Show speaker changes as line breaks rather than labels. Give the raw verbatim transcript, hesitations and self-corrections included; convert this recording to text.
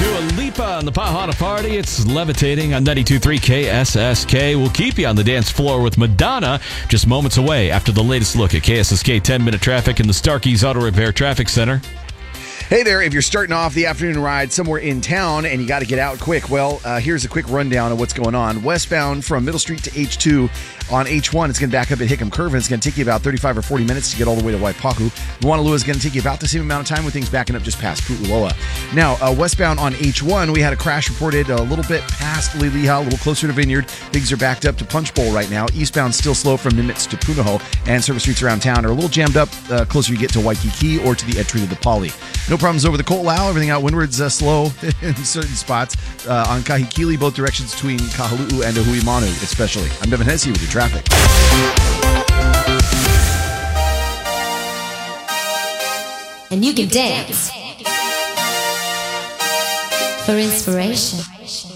Dua Lipa on the Pahana Party. It's levitating on ninety-two point three K S S K. We'll keep you on the dance floor with Madonna just moments away after the latest look at K S S K ten-minute traffic in the Starkey's Auto Repair Traffic Center.
Hey there, if you're starting off the afternoon ride somewhere in town and you got to get out quick, well, uh, here's a quick rundown of what's going on. Westbound from Middle Street to H two on H one, it's going to back up at Hickam Curve, and it's going to take you about thirty-five or forty minutes to get all the way to Waipahu. Wanalua is going to take you about the same amount of time with things backing up just past Pu'uloa. Now, uh, westbound on H one, we had a crash reported a little bit past Liliha, a little closer to Vineyard. Things are backed up to Punch Bowl right now. Eastbound still slow from Nimitz to Punahou, and service streets around town are a little jammed up uh, closer you get to Waikiki or to the entry to the Poly. No problems over the Ko'olau. Everything out windward's uh, slow in certain spots. Uh, on Kahikili, both directions between Kahaluu and Ahuimanu, especially. I'm Devin Hesse with your traffic.
And you can dance for inspiration.